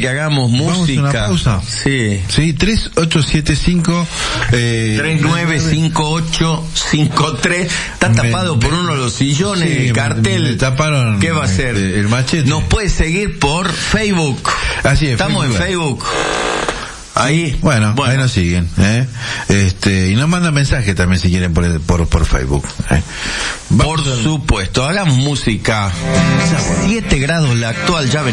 que hagamos música. ¿Vamos a una pausa? Sí. Sí, 3875 395853. Está tapado por uno de los sillones, sí, el cartel. me taparon. ¿Qué va a hacer? El machete. Nos puede seguir por Facebook. Así es. Estamos en Facebook. Ahí. Bueno, ahí nos siguen, y nos mandan mensajes también si quieren por Facebook. Por supuesto, hagamos música. 7 grados la actual, ya venimos.